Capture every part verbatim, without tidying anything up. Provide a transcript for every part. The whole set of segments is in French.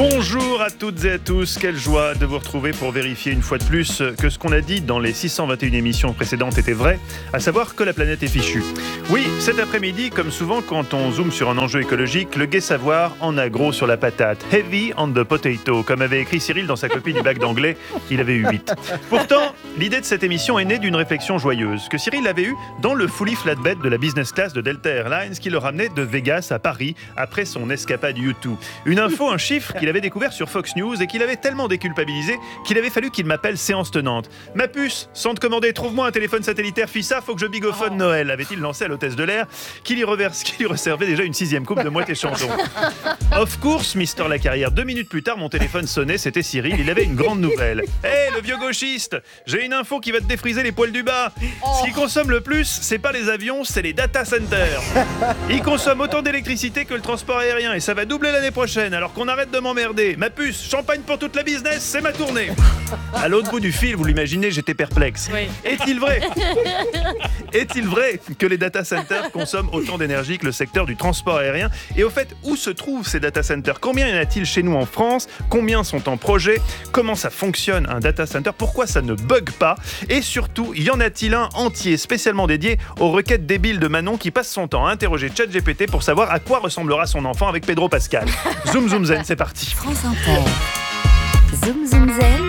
Bonjour à toutes et à tous, quelle joie de vous retrouver pour vérifier une fois de plus que ce qu'on a dit dans les six cent vingt et une émissions précédentes était vrai, à savoir que la planète est fichue. Oui, cet après-midi, comme souvent quand on zoome sur un enjeu écologique, le gai savoir en a gros sur la patate. Heavy on the potato, comme avait écrit Cyril dans sa copie du bac d'anglais, il avait eu huit. Pourtant, l'idée de cette émission est née d'une réflexion joyeuse, que Cyril avait eue dans le fully flatbed de la business class de Delta Airlines qui le ramenait de Vegas à Paris après son escapade U deux. Une info, un chiffre qu'il avait découvert sur Fox News et qu'il avait tellement déculpabilisé qu'il avait fallu qu'il m'appelle séance tenante. Ma puce, sans te commander, trouve-moi un téléphone satellitaire Fissa, faut que je bigophone Noël, avait-il lancé à l'hôtesse de l'air qui lui, reverse, qui lui réservait déjà une sixième coupe de moitié chanson. Off course, Mister La Carrière. Deux minutes plus tard, mon téléphone sonnait, c'était Cyril, il avait une grande nouvelle. Hé, hey, le vieux gauchiste, j'ai une info qui va te défriser les poils du bas. Ce qui consomme le plus, c'est pas les avions, c'est les data centers. Ils consomment autant d'électricité que le transport aérien et ça va doubler l'année prochaine, alors qu'on arrête de m'emmerder. Ma puce, champagne pour toute la business, c'est ma tournée. À l'autre bout du fil, vous l'imaginez, j'étais perplexe. Oui. Est-il vrai Est-il vrai que les data centers consomment autant d'énergie que le secteur du transport aérien? Et au fait, où se trouvent ces data centers? Combien y en a-t-il chez nous en France? Combien sont en projet? Comment ça fonctionne un data center? Pourquoi ça ne bug pas? Et surtout, y en a-t-il un entier spécialement dédié aux requêtes débiles de Manon qui passe son temps à interroger ChatGPT pour savoir à quoi ressemblera son enfant avec Pedro Pascal? Zoom zoom zen, c'est parti. France Inter. Zoom zoom zen.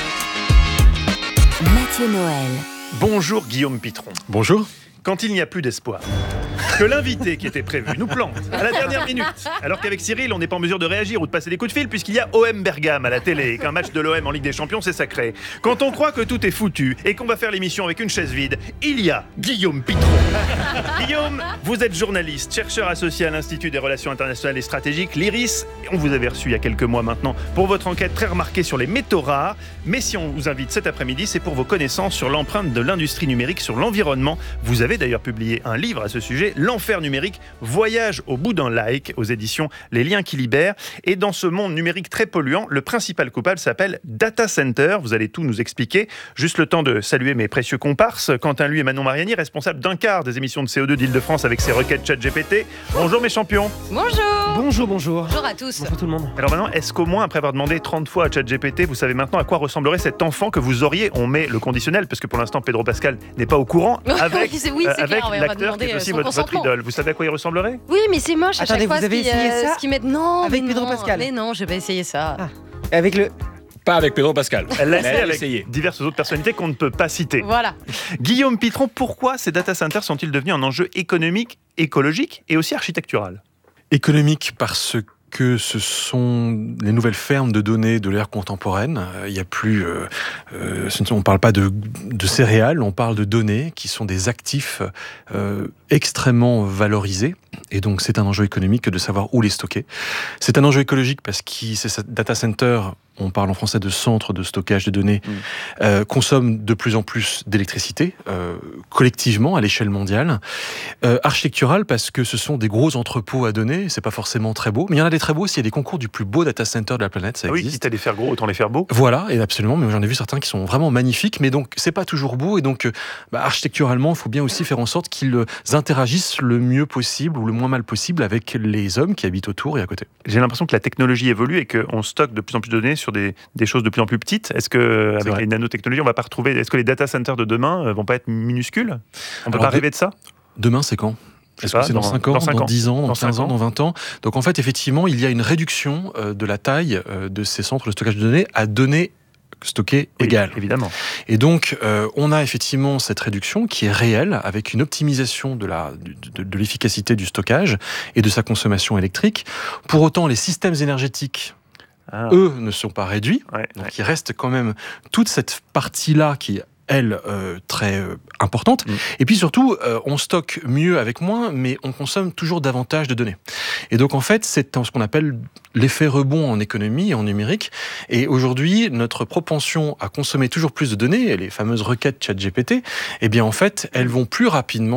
Mathieu Noël. Bonjour Guillaume Pitron. Bonjour. Quand il n'y a plus d'espoir, que l'invité qui était prévu nous plante à la dernière minute, alors qu'avec Cyril, on n'est pas en mesure de réagir ou de passer des coups de fil puisqu'il y a O M Bergame à la télé et qu'un match de l'O M en Ligue des Champions, c'est sacré. Quand on croit que tout est foutu et qu'on va faire l'émission avec une chaise vide, il y a Guillaume Pitron. Guillaume, vous êtes journaliste, chercheur associé à l'Institut des Relations Internationales et Stratégiques, l'I R I S. On vous avait reçu il y a quelques mois maintenant pour votre enquête très remarquée sur les métaux rares. Mais si on vous invite cet après-midi, c'est pour vos connaissances sur l'empreinte de l'industrie numérique sur l'environnement. Vous avez d'ailleurs publié un livre à ce sujet, L'enfer numérique, voyage au bout d'un like, aux éditions Les Liens qui libèrent. Et dans ce monde numérique très polluant, le principal coupable s'appelle Data Center. Vous allez tout nous expliquer. Juste le temps de saluer mes précieux comparses, Quentin Lui et Manon Mariani, responsables d'un quart des émissions de C O deux d'Île-de-France avec ses requêtes ChatGPT. Bonjour mes champions. Bonjour. Bonjour, bonjour. Bonjour à tous. Bonjour tout le monde. Alors maintenant, est-ce qu'au moins, après avoir demandé trente fois à ChatGPT, vous savez maintenant à quoi ressemblerait cet enfant que vous auriez? On met le conditionnel, parce que pour l'instant, Pedro Pascal n'est pas au courant, avec, oui, c'est, oui, c'est euh, avec clair, l'acteur qui est aussi votre, votre idole. Vous savez à quoi il ressemblerait? Oui, mais c'est moche à Attendez, chaque fois. vous avez ce qui, essayé euh, ça ce qui met... Non, avec mais Pedro non, Pascal? Mais non, j'ai pas essayé ça. Ah. Avec le... Pas avec Pedro Pascal. Elle l'a essayé Elle avec essayé. diverses autres personnalités qu'on ne peut pas citer. Voilà. Guillaume Pitron, pourquoi ces data centers sont-ils devenus un enjeu économique, écologique et aussi architectural? Économique parce que ce sont les nouvelles fermes de données de l'ère contemporaine. Il y a plus, euh, euh, on ne parle pas de, de céréales, on parle de données qui sont des actifs euh, extrêmement valorisés. Et donc c'est un enjeu économique que de savoir où les stocker. C'est un enjeu écologique parce que ces data centers, on parle en français de centres de stockage de données, mmh. euh, consomment de plus en plus d'électricité, euh, collectivement, à l'échelle mondiale. Euh, architectural, parce que ce sont des gros entrepôts à données, c'est pas forcément très beau, mais il y en a des très beaux, s'il y a des concours du plus beau data center de la planète, ça ah existe. Oui, quitte à les faire gros, autant les faire beaux. Voilà, et absolument, mais j'en ai vu certains qui sont vraiment magnifiques, mais donc c'est pas toujours beau, et donc bah, architecturalement, il faut bien aussi faire en sorte qu'ils interagissent le mieux possible, ou le moins mal possible, avec les hommes qui habitent autour et à côté. J'ai l'impression que la technologie évolue et qu'on stocke de plus en plus de données sur des, des choses de plus en plus petites. Est-ce que avec les nanotechnologies, on va pas retrouver? Est-ce que les data centers de demain vont pas être minuscules? On peut Alors, pas rêver de ça? Demain, c'est quand? Est-ce pas, que c'est dans, dans cinq ans, dans, cinq dans dix ans, dans, dans quinze ans, dans vingt ans? Donc en fait, effectivement, il y a une réduction euh, de la taille euh, de ces centres de stockage de données à données stockées oui, égales. Évidemment. Et donc, euh, on a effectivement cette réduction qui est réelle avec une optimisation de, la, de, de, de l'efficacité du stockage et de sa consommation électrique. Pour autant, les systèmes énergétiques, ah. eux, ne sont pas réduits. Ouais, donc, ouais. il reste quand même toute cette partie-là qui elle, euh, très euh, importante. Mmh. Et puis surtout, euh, on stocke mieux avec moins, mais on consomme toujours davantage de données. Et donc, en fait, c'est ce qu'on appelle l'effet rebond en économie et en numérique. Et aujourd'hui, notre propension à consommer toujours plus de données, les fameuses requêtes ChatGPT, eh bien, en fait, elles vont plus rapidement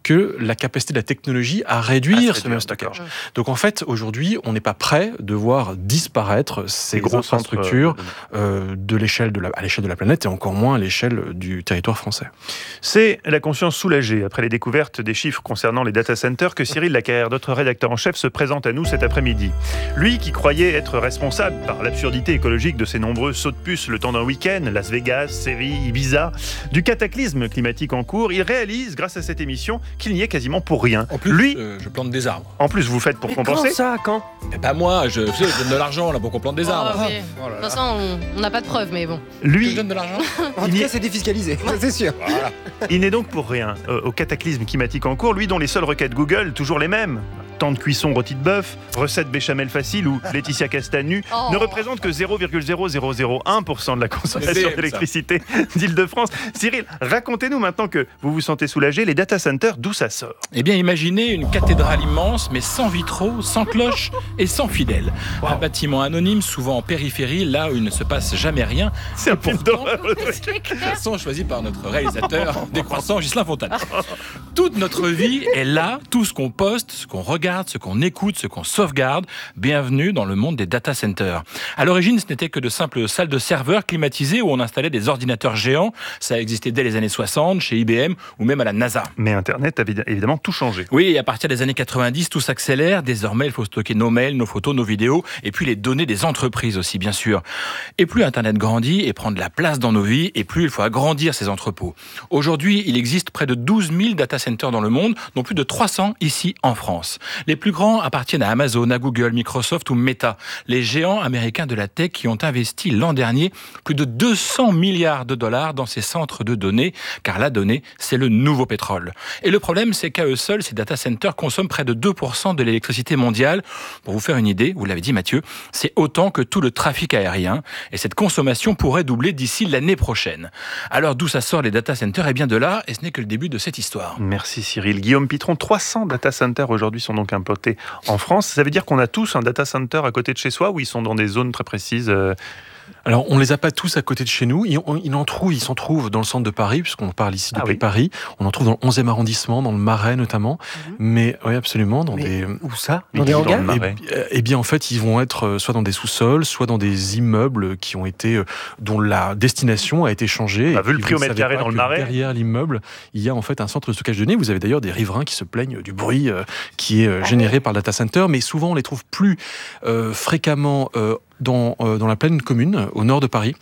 que la capacité de la technologie à réduire Ah, ce c'est même dur, stockage. d'accord. Donc en fait, aujourd'hui, on n'est pas prêt de voir disparaître ces Les gros infrastructures centres, euh, de l'échelle de la, à l'échelle de la planète et encore moins à l'échelle du territoire français. C'est la conscience soulagée après les découvertes des chiffres concernant les data centers que Cyril Lacarrière, notre rédacteur en chef, se présente à nous cet après-midi. Lui qui croyait être responsable par l'absurdité écologique de ces nombreux sauts de puce le temps d'un week-end, Las Vegas, Séville, Ibiza, du cataclysme climatique en cours, il réalise grâce à cette émission qu'il n'y est quasiment pour rien. En plus, Lui, euh, je plante des arbres. en plus vous faites pour Mais quand compenser. ça, quand Mais pas moi, je, tu sais, je donne de l'argent là pour qu'on plante des arbres. Oh, oui. De toute façon, on- on n'a pas de preuves, mais bon. Tu me Lui, donnes de l'argent En Il tout y cas, est- c'est défiscalisé, ça, c'est sûr. Voilà. il n'est donc pour rien euh, au cataclysme climatique en cours, lui dont les seules requêtes Google, toujours les mêmes, temps de cuisson rôti de bœuf, recette béchamel facile ou Laetitia Castagnu, Oh. ne représentent que zéro virgule zéro zéro zéro un pour cent de la consommation C'est ça. d'électricité d'Île-de-France. Cyril, racontez-nous maintenant que vous vous sentez soulagé, les data centers, d'où ça sort? Eh bien, imaginez une cathédrale immense, mais sans vitraux, sans cloches et sans fidèles. Un bâtiment anonyme, souvent en périphérie, là où il ne se passe jamais rien. C'est un film pourtant- d'horreur, le truc. C'est clair. Façon choisie par notre réalisateur décroissant Ghislain Fontane. Toute notre vie est là, tout ce qu'on poste, ce qu'on regarde, ce qu'on écoute, ce qu'on sauvegarde. Bienvenue dans le monde des data centers. À l'origine, ce n'était que de simples salles de serveurs climatisées où on installait des ordinateurs géants. Ça existait dès les années soixante, chez I B M ou même à la NASA. Mais Internet a évi- évidemment tout changé. Oui, et à partir des années quatre-vingt-dix, tout s'accélère. Désormais, il faut stocker nos mails, nos photos, nos vidéos, et puis les données des entreprises aussi, bien sûr. Et plus Internet grandit et prend de la place dans nos vies, et plus il faut agrandir ces entrepôts. Aujourd'hui, il existe près de douze mille data centers dans le monde, dont plus de trois cents ici en France. Les plus grands appartiennent à Amazon, à Google, Microsoft ou Meta, les géants américains de la tech qui ont investi l'an dernier plus de deux cents milliards de dollars dans ces centres de données, car la donnée, c'est le nouveau pétrole. Et le problème, c'est qu'à eux seuls, ces data centers consomment près de deux pour cent de l'électricité mondiale. Pour vous faire une idée, vous l'avez dit Mathieu, c'est autant que tout le trafic aérien, et cette consommation pourrait doubler d'ici l'année prochaine. Alors d'où ça sort les data centers? Eh bien de là, et ce n'est que le début de cette histoire. Merci Cyril. Guillaume Pitron, trois cents data centers aujourd'hui sont donc implantés en France. Ça veut dire qu'on a tous un data center à côté de chez soi ou ils sont dans des zones très précises euh, Alors, on les a pas tous à côté de chez nous. Il, on- il en trouve, ils s'en trouvent dans le centre de Paris, puisqu'on parle ici Ah depuis oui. Paris. On en trouve dans le onzième arrondissement, dans le Marais notamment. Mais oui, absolument, dans Mais des. où ça Mais Dans des dans le hangars Marais. Eh Ouais. bi- eh bien, en fait, ils vont être euh, soit dans des sous-sols, soit dans des immeubles qui ont été, euh, dont la destination a été changée. Bah, Et vu le puis, prix au vous ne mètre savez carré pas dans le que Marais. derrière l'immeuble, il y a en fait un centre de stockage de données. Vous avez d'ailleurs des riverains qui se plaignent du bruit euh, qui est euh, généré par le data center, mais souvent on les trouve plus euh, fréquemment euh, dans, euh, dans la plaine commune, au nord de Paris.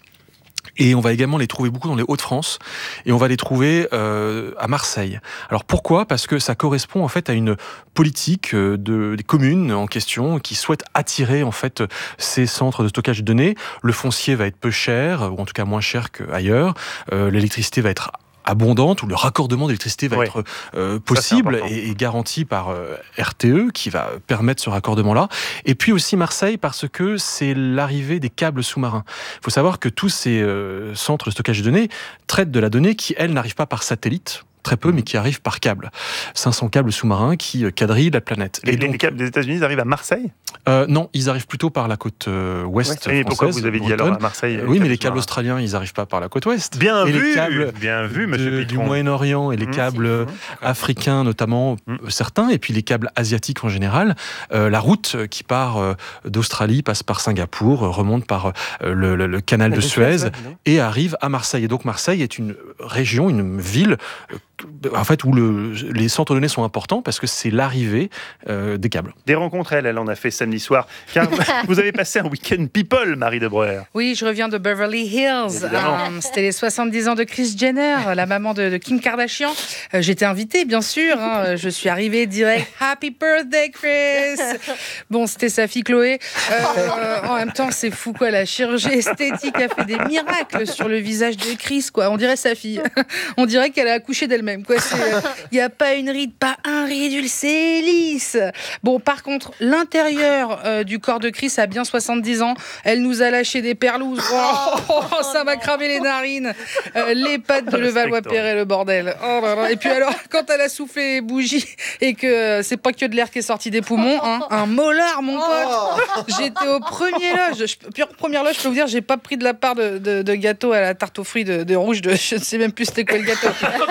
Et on va également les trouver beaucoup dans les Hauts-de-France et on va les trouver euh, à Marseille. Alors pourquoi ? Parce que ça correspond en fait à une politique euh, de, des communes en question qui souhaitent attirer en fait ces centres de stockage de données. Le foncier va être peu cher, ou en tout cas moins cher qu'ailleurs. Euh, l'électricité va être abondante, ou le raccordement d'électricité va Ouais. être euh, possible important. et, et garanti par euh, R T E qui va permettre ce raccordement-là. Et puis aussi Marseille parce que c'est l'arrivée des câbles sous-marins. Il faut savoir que tous ces euh, centres de stockage de données traitent de la donnée qui, elle, n'arrive pas par satellite, très peu, mais qui arrive par câble. cinq cents câbles sous-marins qui euh, quadrillent la planète. Les, Et les donc, câbles des États-Unis ils arrivent à Marseille. euh, non, ils arrivent plutôt par la côte euh, ouest Et pourquoi française, vous avez dit alors bretonne. à Marseille Euh, euh, Oui, mais les sous-marins câbles australiens, ils n'arrivent pas par la côte ouest. Bien et vu, les câbles bien vu, Monsieur de- du Pitron. Moyen-Orient et les Mmh. câbles euh, africains notamment, Mmh. euh, certains, et puis les câbles asiatiques en général. Euh, la route euh, qui part euh, d'Australie passe par Singapour, euh, remonte par euh, le, le- le canal de Suez ouais, non et arrive à Marseille. Et donc Marseille est une région, une ville, euh, en fait, où le, les centres de données sont importants parce que c'est l'arrivée euh, des câbles. Des rencontres, elle, elle en a fait samedi soir. Car vous avez passé un week-end people, Marie de Breuer. Oui, je reviens de Beverly Hills. Évidemment. Euh, C'était les soixante-dix ans de Kris Jenner, la maman de, de Kim Kardashian. Euh, J'étais invitée, bien sûr. hein. Je suis arrivée direct. Happy birthday, Kris. Bon, c'était sa fille Chloé. Euh, en même temps, c'est fou, quoi. La chirurgie esthétique a fait des miracles sur le visage de Kris, quoi. On dirait sa fille. On dirait qu'elle a accouché d'elle-même, quoi. Il n'y a pas une ride, pas un ridule, c'est lisse. Bon, par contre, l'intérieur euh, du corps de Kris a bien soixante-dix ans. Elle nous a lâché des perlouses. Oh, oh, oh, ça m'a cramé les narines. Euh, les pattes de Levallois-Perret, le bordel. Oh là là. Et puis alors, quand elle a soufflé les bougies et que euh, c'est pas que de l'air qui est sorti des poumons, hein, un molar, mon pote. J'étais au premier loge. Je, puis, première loge, je peux vous dire, j'ai pas pris de la part de, de, de gâteau à la tarte aux fruits de, de rouge. De, je ne sais même plus c'était quoi le gâteau. Tu sais plus, Euh,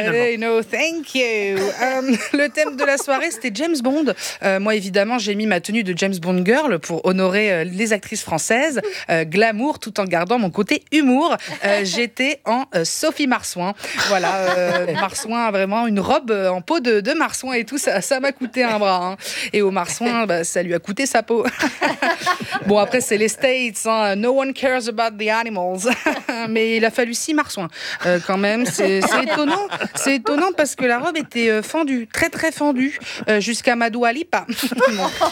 Hey, no, thank you. Euh, le thème de la soirée, c'était James Bond. Euh, moi, évidemment, j'ai mis ma tenue de James Bond girl pour honorer euh, les actrices françaises. Euh, glamour, tout en gardant mon côté humour. Euh, j'étais en euh, Sophie Marsouin. Voilà, euh, Marsouin, vraiment une robe en peau de, de Marsouin et tout, ça, ça m'a coûté un bras. Hein. Et au Marsouin, bah, ça lui a coûté sa peau. Bon, après, c'est les States. Hein. No one cares about the animals. Mais il a fallu six Marsouins. Euh, quand même, c'est, c'est étonnant. C'est étonnant parce que la robe était euh, fendue, très très fendue, euh, jusqu'à ma Dua Lipa. Bon.